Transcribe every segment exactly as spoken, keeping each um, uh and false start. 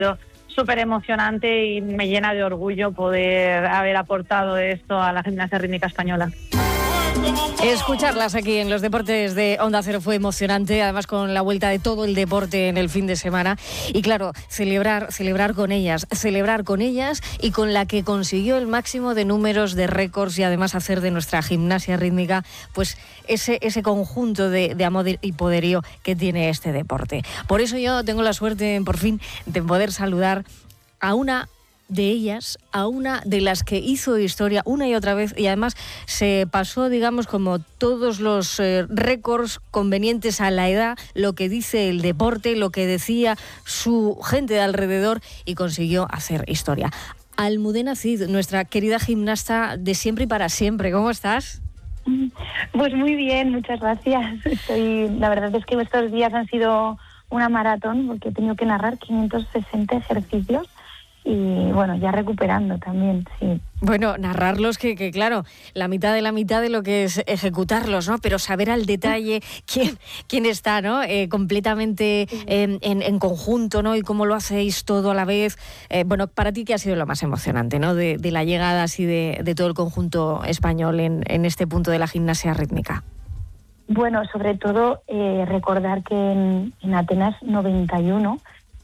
súper emocionante y me llena de orgullo poder haber aportado esto a la gimnasia rítmica española. Escucharlas aquí en los deportes de Onda Cero fue emocionante, además con la vuelta de todo el deporte en el fin de semana. Y claro, celebrar, celebrar con ellas, celebrar con ellas y con la que consiguió el máximo de números, de récords y además hacer de nuestra gimnasia rítmica pues ese, ese conjunto de, de amor y poderío que tiene este deporte. Por eso yo tengo la suerte, por fin, de poder saludar a una de ellas, a una de las que hizo historia una y otra vez y además se pasó, digamos, como todos los eh, récords convenientes a la edad, lo que dice el deporte, lo que decía su gente de alrededor y consiguió hacer historia. Almudena Cid, nuestra querida gimnasta de siempre y para siempre, ¿cómo estás? Pues muy bien, muchas gracias. Estoy, la verdad es que estos días han sido una maratón porque he tenido que narrar quinientos sesenta ejercicios. Y bueno, ya recuperando también, sí. Bueno, narrarlos que, que claro, la mitad de la mitad de lo que es ejecutarlos, ¿no? Pero saber al detalle quién, quién está, ¿no? Eh, completamente sí. eh, en, en conjunto, ¿no? Y cómo lo hacéis todo a la vez. Eh, bueno, para ti, ¿qué ha sido lo más emocionante, ¿no? De, de la llegada así de, de todo el conjunto español en, en este punto de la gimnasia rítmica. Bueno, sobre todo eh, recordar que en, en Atenas noventa y uno...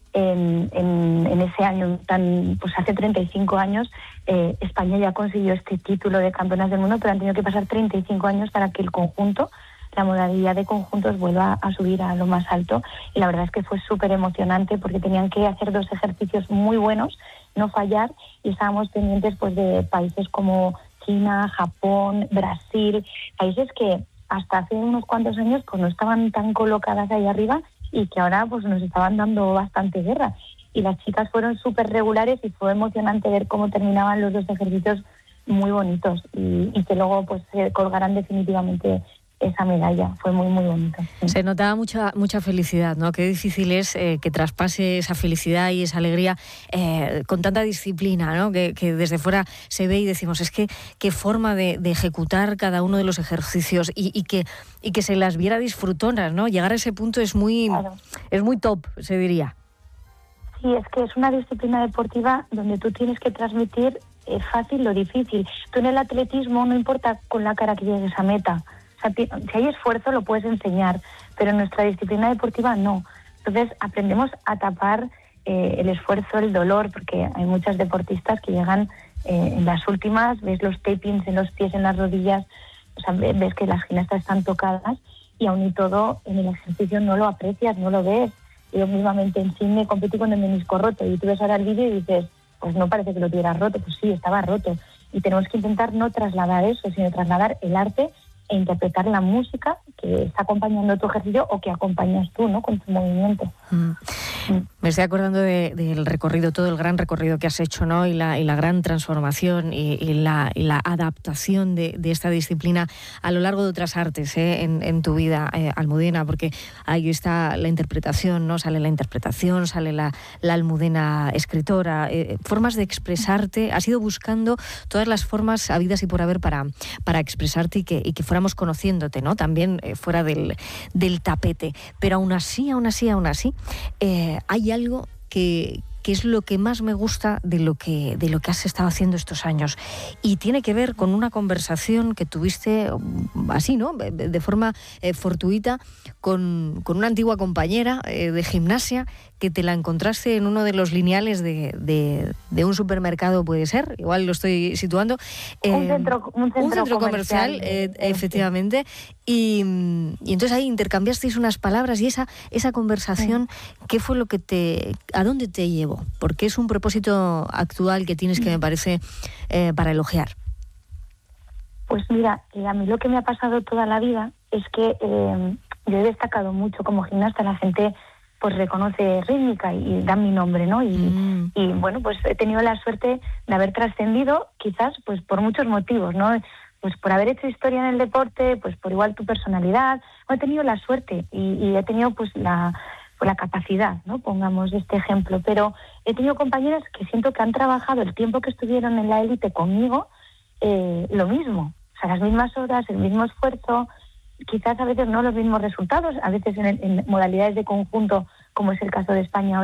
En, en, en ese año, tan pues hace treinta y cinco años, eh, España ya consiguió este título de campeonas del mundo, pero han tenido que pasar treinta y cinco años para que el conjunto, la modalidad de conjuntos, vuelva a subir a lo más alto. Y la verdad es que fue súper emocionante porque tenían que hacer dos ejercicios muy buenos, no fallar, y estábamos pendientes pues de países como China, Japón, Brasil, países que hasta hace unos cuantos años pues no estaban tan colocadas ahí arriba y que ahora pues nos estaban dando bastante guerra. Y las chicas fueron súper regulares y fue emocionante ver cómo terminaban los dos ejercicios muy bonitos y, y que luego pues se colgarán definitivamente esa medalla. Fue muy, muy bonito. Sí. Se notaba mucha mucha felicidad, ¿no? Qué difícil es eh, que traspase esa felicidad y esa alegría eh, con tanta disciplina, ¿no? Que, que desde fuera se ve y decimos, es que qué forma de, de ejecutar cada uno de los ejercicios y, y, que, y que se las viera disfrutonas, ¿no? Llegar a ese punto es muy, claro. es muy top, se diría. Sí, es que es una disciplina deportiva donde tú tienes que transmitir eh, fácil lo difícil. Tú en el atletismo no importa con la cara que llegues a meta. O sea, si hay esfuerzo lo puedes enseñar, pero en nuestra disciplina deportiva no. Entonces aprendemos a tapar eh, el esfuerzo, el dolor, porque hay muchas deportistas que llegan eh, en las últimas, ves los tapings en los pies, en las rodillas, o sea, ves que las gimnastas están tocadas y aún y todo en el ejercicio no lo aprecias, no lo ves. Yo mismamente en cine competí con el menisco roto y tú ves ahora el vídeo y dices, pues no parece que lo tuvieras roto, pues sí, estaba roto. Y tenemos que intentar no trasladar eso, sino trasladar el arte e interpretar la música que está acompañando tu ejercicio o que acompañas tú, ¿no? Con tu movimiento. Mm. Mm. Me estoy acordando de, del recorrido, todo el gran recorrido que has hecho, ¿no? Y la, y la gran transformación y, y, la, y la adaptación de, de esta disciplina a lo largo de otras artes, ¿eh? en, en tu vida, eh, Almudena, porque ahí está la interpretación, ¿no? Sale la interpretación, sale la, la Almudena escritora, eh, formas de expresarte. Has ido buscando todas las formas habidas y por haber para, para expresarte y que, y que fuéramos conociéndote, ¿no? También eh, fuera del, del tapete. Pero aún así, aún así, aún así, eh, hay algo que, que es lo que más me gusta de lo que, de lo que has estado haciendo estos años. Y tiene que ver con una conversación que tuviste así, ¿no? De forma eh, fortuita con, con una antigua compañera eh, de gimnasia que te la encontraste en uno de los lineales de, de, de un supermercado, puede ser, igual lo estoy situando. Eh, un, centro, un centro, un centro comercial, comercial eh, efectivamente. Y, y entonces ahí intercambiasteis unas palabras y esa, esa conversación, sí. ¿Qué fue lo que te... ¿A dónde te llevó? Porque es un propósito actual que tienes que me parece eh, para elogiar. Pues mira, eh, a mí lo que me ha pasado toda la vida es que eh, yo he destacado mucho como gimnasta, la gente pues reconoce rítmica y, y da mi nombre, ¿no? Y, mm. y bueno, pues he tenido la suerte de haber trascendido, quizás pues por muchos motivos, ¿no? Pues por haber hecho historia en el deporte, pues por igual tu personalidad. He tenido la suerte y, y he tenido pues la, pues la capacidad, ¿no? Pongamos este ejemplo. Pero he tenido compañeras que siento que han trabajado el tiempo que estuvieron en la élite conmigo, eh, lo mismo. O sea, las mismas horas, el mismo esfuerzo, quizás a veces no los mismos resultados, a veces en, en modalidades de conjunto, como es el caso de España ahora, pues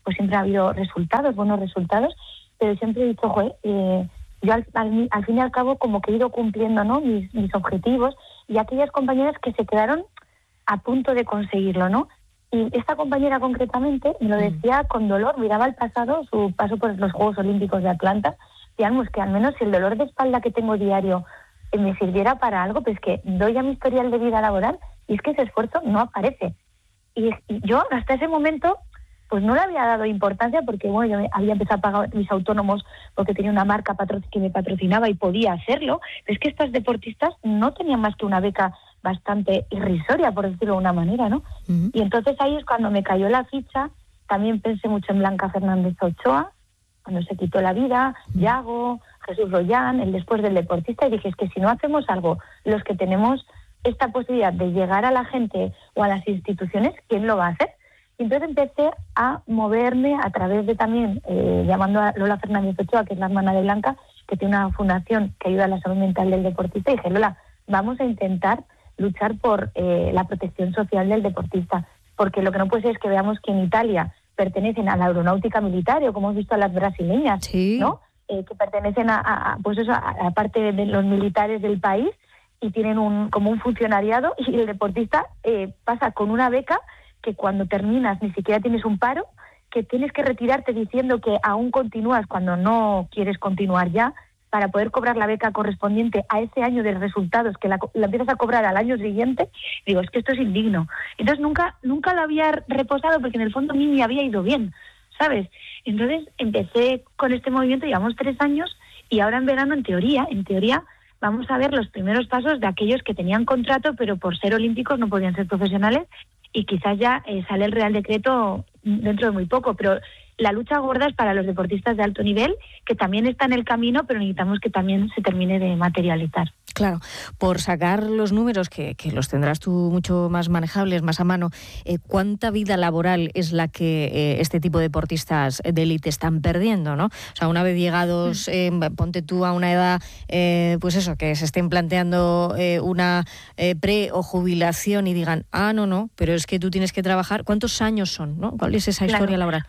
pues siempre ha habido resultados, buenos resultados, pero siempre he dicho, joder, eh, yo al, al, al fin y al cabo como que he ido cumpliendo, ¿no?, mis, mis objetivos, y aquellas compañeras que se quedaron a punto de conseguirlo, ¿no? Y esta compañera concretamente me lo decía con dolor, miraba al pasado, su paso por los Juegos Olímpicos de Atlanta, digamos que al menos si el dolor de espalda que tengo diario eh, me sirviera para algo, pues que doy a mi historial de vida laboral y es que ese esfuerzo no aparece. Y, y yo hasta ese momento pues no le había dado importancia porque, bueno, yo había empezado a pagar mis autónomos porque tenía una marca patro- que me patrocinaba y podía hacerlo, pero es que estas deportistas no tenían más que una beca bastante irrisoria, por decirlo de una manera, ¿no? Uh-huh. Y entonces ahí es cuando me cayó la ficha. También pensé mucho en Blanca Fernández Ochoa, cuando se quitó la vida, uh-huh. Yago, Jesús Rollán, el después del deportista, y dije, es que si no hacemos algo, los que tenemos esta posibilidad de llegar a la gente o a las instituciones, ¿quién lo va a hacer? Y entonces empecé a moverme a través de también, eh, llamando a Lola Fernández Ochoa, que es la hermana de Blanca, que tiene una fundación que ayuda a la salud mental del deportista, y dije, Lola, vamos a intentar luchar por eh, la protección social del deportista, porque lo que no puede ser es que veamos que en Italia pertenecen a la aeronáutica militar, o como hemos visto a las brasileñas, sí. ¿no? Eh, que pertenecen a, a, pues eso, a, a parte de los militares del país y tienen un como un funcionariado, y el deportista eh, pasa con una beca que cuando terminas ni siquiera tienes un paro, que tienes que retirarte diciendo que aún continúas cuando no quieres continuar ya, para poder cobrar la beca correspondiente a ese año de resultados, que la, la empiezas a cobrar al año siguiente. Digo, es que esto es indigno. Entonces nunca nunca lo había reposado, porque en el fondo a mí me había ido bien, ¿sabes? Entonces empecé con este movimiento, llevamos tres años, y ahora en verano, en teoría, en teoría, vamos a ver los primeros pasos de aquellos que tenían contrato, pero por ser olímpicos no podían ser profesionales, y quizás ya eh, sale el Real Decreto dentro de muy poco, pero la lucha gorda es para los deportistas de alto nivel, que también está en el camino, pero necesitamos que también se termine de materializar. Claro, por sacar los números, que, que los tendrás tú mucho más manejables, más a mano, eh, ¿cuánta vida laboral es la que eh, este tipo de deportistas de élite están perdiendo, ¿no? O sea, una vez llegados, eh, ponte tú a una edad, eh, pues eso, que se estén planteando eh, una eh, pre o jubilación y digan, ah, no, no, pero es que tú tienes que trabajar. ¿Cuántos años son, no? ¿Cuál es esa claro. historia laboral?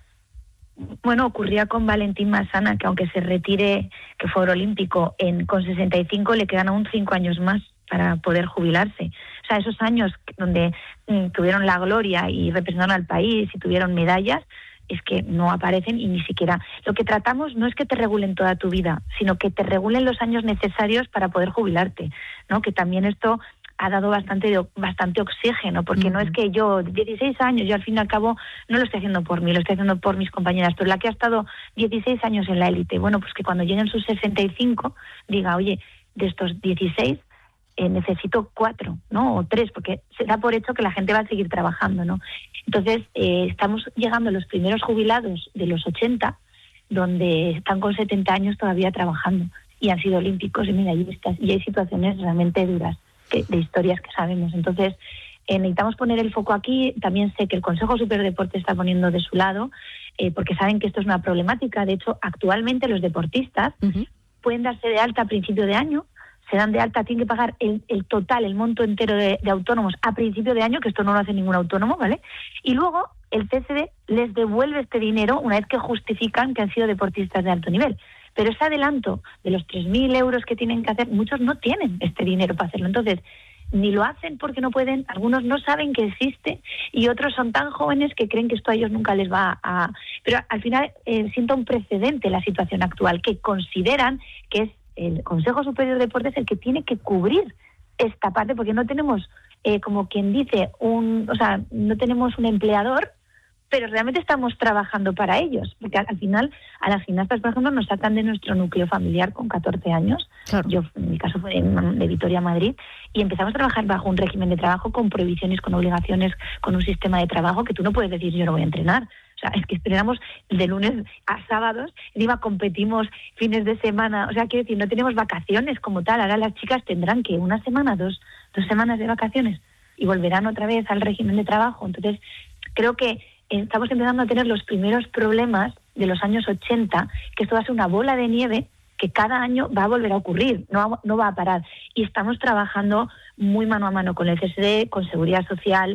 Bueno, ocurría con Valentín Massana, que aunque se retire, que fue oro olímpico, en, con sesenta y cinco le quedan aún cinco años más para poder jubilarse. O sea, esos años donde mm, tuvieron la gloria y representaron al país y tuvieron medallas, es que no aparecen, y ni siquiera... Lo que tratamos no es que te regulen toda tu vida, sino que te regulen los años necesarios para poder jubilarte, ¿no? Que también esto ha dado bastante bastante oxígeno, porque uh-huh. no es que yo, dieciséis años, yo al fin y al cabo no lo estoy haciendo por mí, lo estoy haciendo por mis compañeras, pero la que ha estado dieciséis años en la élite, bueno, pues que cuando lleguen sus sesenta y cinco diga, oye, de estos dieciséis eh, necesito cuatro, ¿no? O tres, porque se da por hecho que la gente va a seguir trabajando, ¿no? Entonces, eh, estamos llegando a los primeros jubilados de los ochenta, donde están con setenta años todavía trabajando, y han sido olímpicos y medallistas, y hay situaciones realmente duras de historias que sabemos. Entonces, eh, necesitamos poner el foco aquí. También sé que el Consejo Superior de Deporte está poniendo de su lado, eh, porque saben que esto es una problemática. De hecho, actualmente los deportistas uh-huh. pueden darse de alta a principio de año, se dan de alta, tienen que pagar el, el total, el monto entero de, de autónomos a principio de año, que esto no lo hace ningún autónomo, ¿vale? Y luego el C S D les devuelve este dinero una vez que justifican que han sido deportistas de alto nivel. Pero ese adelanto de los tres mil euros que tienen que hacer, muchos no tienen este dinero para hacerlo. Entonces, ni lo hacen porque no pueden, algunos no saben que existe, y otros son tan jóvenes que creen que esto a ellos nunca les va a... Pero al final eh, sienta un precedente la situación actual, que consideran que es el Consejo Superior de Deportes el que tiene que cubrir esta parte, porque no tenemos, eh, como quien dice, un, o sea, no tenemos un empleador, pero realmente estamos trabajando para ellos, porque al final a las gimnastas, por ejemplo, nos sacan de nuestro núcleo familiar con catorce años. Claro. Yo, en mi caso, fue de, de Vitoria a Madrid, y empezamos a trabajar bajo un régimen de trabajo con prohibiciones, con obligaciones, con un sistema de trabajo que tú no puedes decir yo no voy a entrenar. O sea, es que entrenamos de lunes a sábados, encima competimos fines de semana, o sea, quiero decir, no tenemos vacaciones como tal. Ahora las chicas tendrán que una semana, dos, dos semanas de vacaciones, y volverán otra vez al régimen de trabajo. Entonces, creo que estamos empezando a tener los primeros problemas de los años ochenta, que esto va a ser una bola de nieve que cada año va a volver a ocurrir, no va, no va a parar. Y estamos trabajando muy mano a mano con el C S D, con Seguridad Social,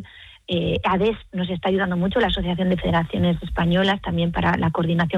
eh, A D E S nos está ayudando mucho, la Asociación de Federaciones Españolas, también para la coordinación